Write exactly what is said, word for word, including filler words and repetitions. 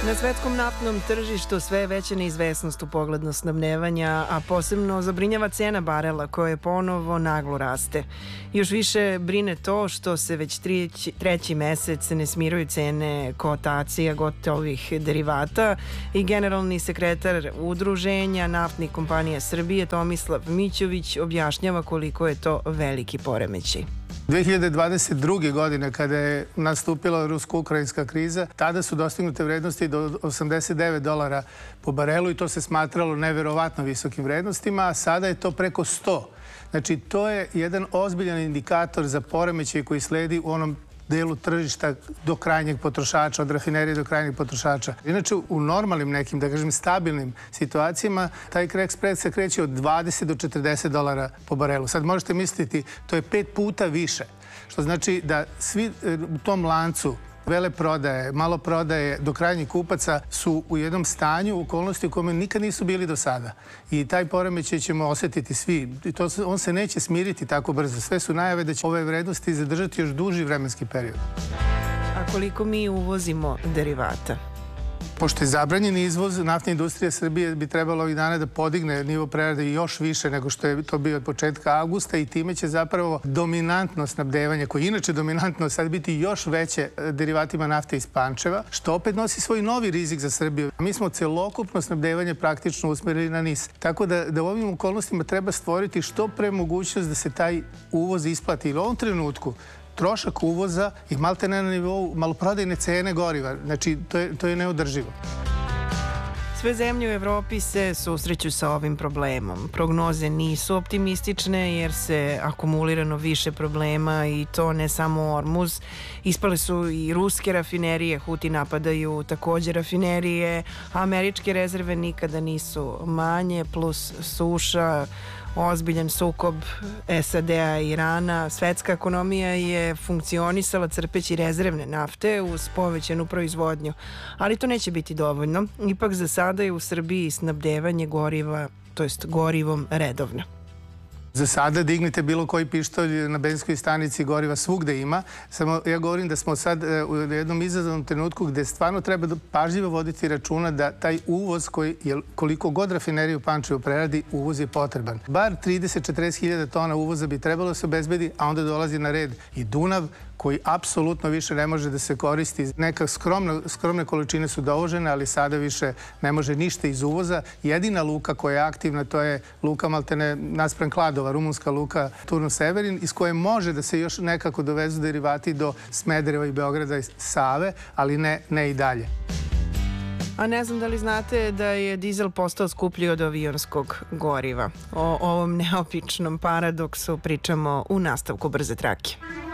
Na svetskom naftnom tržištu sve je veća neizvesnost u pogledu snabdevanja, a posebno zabrinjava cena barela koja ponovo naglo raste. Još više brine to što se već treći, treći mesec ne smiruju cene kotacija gotovih derivata i generalni sekretar Udruženja naftnih kompanija Srbije Tomislav Mićović objašnjava koliko je to veliki poremećaj. dve hiljade dvadeset druge. godine, kada je nastupila rusko-ukrajinska kriza, tada su dostignute vrednosti do osamdeset devet dolara po barelu i to se smatralo neverovatno visokim vrednostima, a sada je to preko sto. Znači, to je jedan ozbiljan indikator za poremećaj koji sledi u onom delu tržišta do krajnjeg potrošača, od rafinerije do krajnjeg potrošača. Inače, u normalnim nekim, da kažem, stabilnim situacijama, taj crack spread se kreće od dvadeset do četrdeset dolara po barelu. Sad možete misliti, to je pet puta više. Što znači da svi u tom lancu veleprodaje, maloprodaje do krajnjih kupaca su u jednom stanju, u okolnosti u kome nikad nisu bili do sada. I taj poremećaj ćemo osjetiti svi. I to, on se neće smiriti tako brzo. Sve su najave da će ove vrednosti zadržati još duži vremenski period. A koliko mi uvozimo derivata? Pošto je zabranjen izvoz, naftna industrija Srbije bi trebalo ovih dana da podigne nivo prerade još više nego što je to bio od početka avgusta i time će zapravo dominantno snabdevanje, koje je inače dominantno, sad biti još veće derivatima nafte iz Pančeva, što opet nosi svoj novi rizik za Srbiju. Mi smo celokupno snabdevanje praktično usmerili na NIS. Tako da, da u ovim okolnostima treba stvoriti što pre mogućnost da se taj uvoz isplati. U ovom trenutku trošak uvoza i malte ne na nivou maloprodajne cene goriva. Znači, to je, to je neodrživo. Sve zemlje u Evropi se susreću sa ovim problemom. Prognoze nisu optimistične jer se akumulirano više problema i to ne samo Ormuz. Ispale su i ruske rafinerije, Huti napadaju također rafinerije, a američke rezerve nikada nisu manje, plus suša, ozbiljan sukob S A D-a i Irana. Svetska ekonomija je funkcionisala crpeći rezervne nafte uz povećanu proizvodnju, ali to neće biti dovoljno. Ipak za sada je u Srbiji snabdevanje goriva, to jest gorivom, redovno. Za sada dignite bilo koji pištolj na benzinskoj stanici, goriva svugde ima. Samo ja govorim da smo sad u jednom izazovnom trenutku gde stvarno treba pažljivo voditi računa da taj uvoz koji je koliko god rafineriju u Pančevu preradi, uvoz je potreban. Bar trideset do četrdeset hiljada tona uvoza bi trebalo se obezbedi, a onda dolazi na red i Dunav, koji apsolutno više ne može da se koristi. Neka skromne, skromne količine su dovožene, ali sada više ne može ništa iz uvoza. Jedina luka koja je aktivna, to je luka maltene naspram Kladova, rumunska luka Turno Severin, iz koje može da se još nekako dovezu derivati do Smedereva i Beograda i Save, ali ne, ne i dalje. A ne znam da li znate da je dizel postao skuplji od avionskog goriva. O ovom neobičnom paradoksu pričamo u nastavku Brze trake.